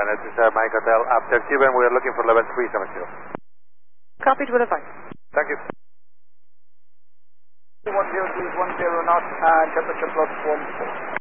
this is Mike Hotel. After Cuban, we are looking for level 370. Copied with advice. Thank you. 10 knots and temperature plus 1.